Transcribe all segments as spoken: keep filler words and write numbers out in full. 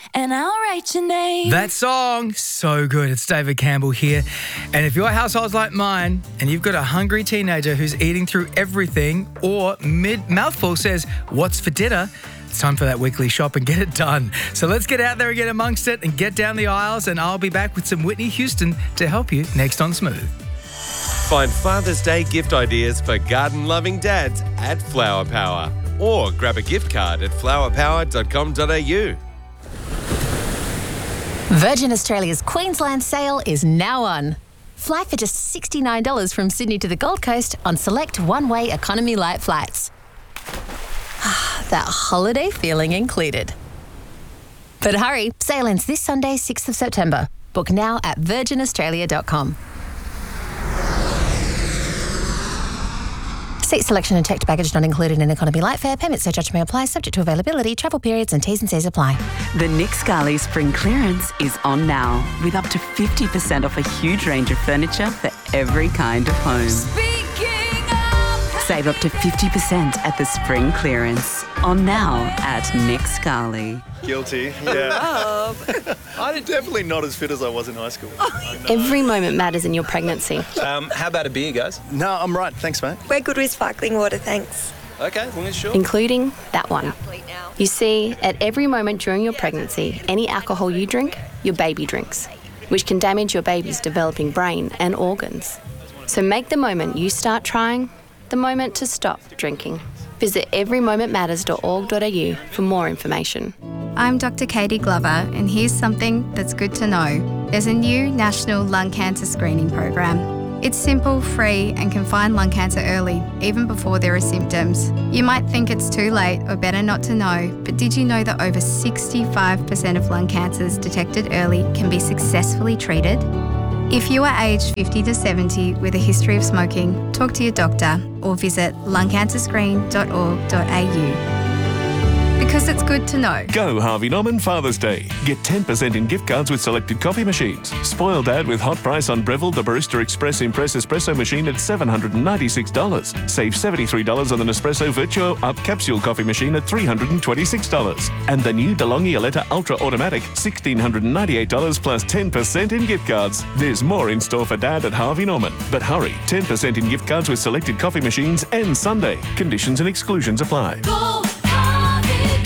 and I'll write your name. That song, so good. It's David Campbell here. And if your household's like mine and you've got a hungry teenager who's eating through everything or mid-mouthful says, "What's for dinner?" It's time for that weekly shop and get it done. So let's get out there and get amongst it and get down the aisles, and I'll be back with some Whitney Houston to help you next on Smooth. Find Father's Day gift ideas for garden-loving dads at Flower Power, or grab a gift card at flower power dot com dot a u. Virgin Australia's Queensland sale is now on. Fly for just sixty-nine dollars from Sydney to the Gold Coast on select one-way economy light flights. That holiday feeling included. But hurry, sale ends this Sunday, sixth of September. Book now at virgin australia dot com. Seat selection and checked baggage not included in economy light fare. Payment surcharge may apply, subject to availability, travel periods and T's and C's apply. The Nick Scali Spring Clearance is on now, with up to fifty percent off a huge range of furniture for every kind of home. Save up to fifty percent at the Spring Clearance. On now at Nick Scali. Guilty, yeah. I'm definitely not as fit as I was in high school. Every moment matters in your pregnancy. Um, how about a beer, guys? No, I'm right. Thanks, mate. We're good with sparkling water, thanks. Okay, as long as sure. Including that one. You see, at every moment during your pregnancy, any alcohol you drink, your baby drinks, which can damage your baby's developing brain and organs. So make the moment you start trying the moment to stop drinking. Visit every moment matters dot org dot a u for more information. I'm Doctor Katie Glover, and here's something that's good to know. There's a new national lung cancer screening program. It's simple, free, and can find lung cancer early, even before there are symptoms. You might think it's too late or better not to know, but did you know that over sixty-five percent of lung cancers detected early can be successfully treated? If you are aged fifty to seventy with a history of smoking, talk to your doctor or visit lung cancer screen dot org dot a u. Because it's good to know. Go Harvey Norman Father's Day. Get ten percent in gift cards with selected coffee machines. Spoil Dad with hot price on Breville the Barista Express Impress Espresso machine at seven hundred ninety-six dollars. Save seventy-three dollars on the Nespresso Virtuo Up Capsule coffee machine at three hundred twenty-six dollars. And the new DeLonghi Aletta Ultra Automatic, one thousand six hundred ninety-eight dollars plus ten percent in gift cards. There's more in store for Dad at Harvey Norman. But hurry, ten percent in gift cards with selected coffee machines and Sunday. Conditions and exclusions apply. Go, Harvey,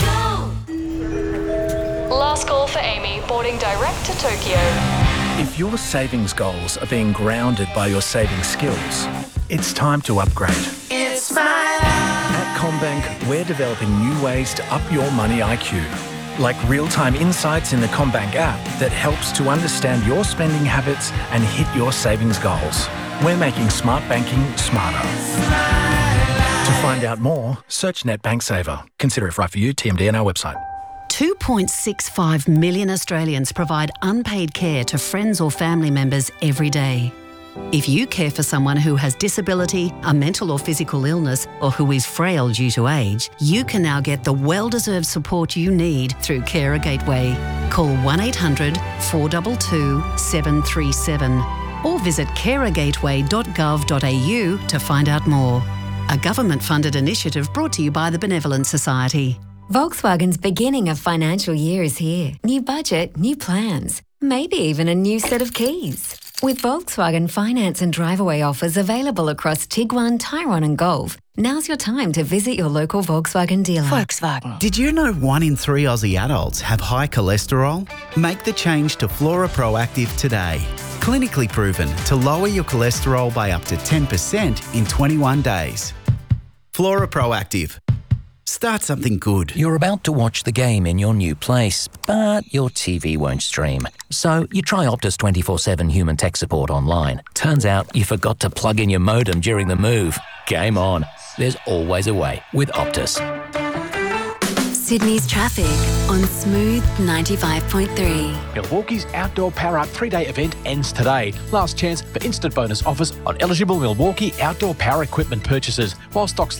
go. Last call for Amy, boarding direct to Tokyo. If your savings goals are being grounded by your saving skills, it's time to upgrade. It's my life. At CommBank, we're developing new ways to up your money I Q, like real-time insights in the CommBank app that helps to understand your spending habits and hit your savings goals. We're making smart banking smarter. To find out more, search NetBank Saver. Consider if right for you. T M D on our website. two point six five million Australians provide unpaid care to friends or family members every day. If you care for someone who has disability, a mental or physical illness, or who is frail due to age, you can now get the well-deserved support you need through Carer Gateway. Call one eight hundred four two two seven three seven or visit carer gateway dot gov dot a u to find out more. A government-funded initiative brought to you by the Benevolent Society. Volkswagen's beginning of financial year is here. New budget, new plans, maybe even a new set of keys. With Volkswagen finance and drive-away offers available across Tiguan, Tyrone and Golf, now's your time to visit your local Volkswagen dealer. Volkswagen. Did you know one in three Aussie adults have high cholesterol? Make the change to Flora Proactive today. Clinically proven to lower your cholesterol by up to ten percent in twenty-one days. Flora Proactive. Start something good. You're about to watch the game in your new place, but your T V won't stream. So you try Optus twenty-four seven human tech support online. Turns out you forgot to plug in your modem during the move. Game on. There's always a way with Optus. Sydney's traffic on Smooth ninety-five point three. Milwaukee's Outdoor Power Up three-day event ends today. Last chance for instant bonus offers on eligible Milwaukee outdoor power equipment purchases. While stocks last,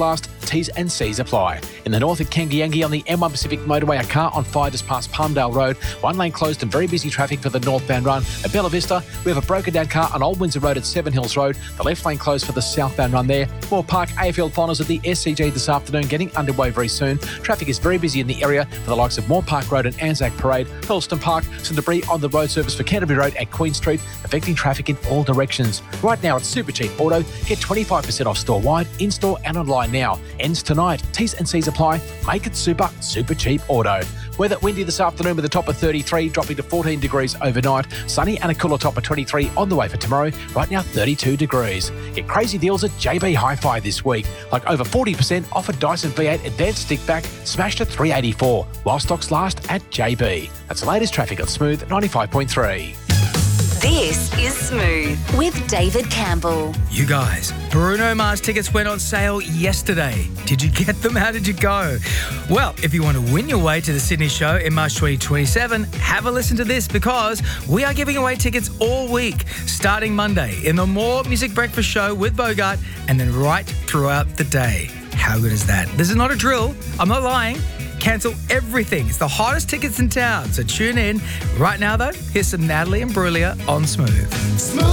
T's and C's apply. In the north at Kangiangi on the M one Pacific motorway, a car on fire just past Palmdale Road. One lane closed and very busy traffic for the northbound run. At Bella Vista, we have a broken down car on Old Windsor Road at Seven Hills Road. The left lane closed for the southbound run there. Moore Park A F L finals at the S C G this afternoon, getting underway very soon. Traffic is very busy in the area for the likes of Moore Park Road and Anzac Parade. Hurlston Park, some debris on the road surface for Canterbury Road at Queen Street, affecting traffic in all directions. Right now at Super Cheap Auto, get twenty-five percent off store-wide, in-store and online now. Ends tonight. T's and C's apply. Make it super, super cheap auto. Weather windy this afternoon with a top of thirty-three, dropping to fourteen degrees overnight. Sunny and a cooler top of twenty-three on the way for tomorrow. Right now, thirty-two degrees. Get crazy deals at J B Hi-Fi this week. Like over forty percent off a Dyson V eight Advanced Stick Back, smashed at three eighty-four, while stocks last at J B. That's the latest traffic on Smooth ninety-five point three. This is Smooth with David Campbell. You guys, Bruno Mars tickets went on sale yesterday. Did you get them? How did you go? Well, if you want to win your way to the Sydney show in March twenty twenty-seven, have a listen to this because we are giving away tickets all week, starting Monday in the More Music Breakfast show with Bogart and then right throughout the day. How good is that? This is not a drill. I'm not lying. Cancel everything. It's the hottest tickets in town. So tune in. Right now, though, here's some Natalie and Brulia on Smooth. Smooth.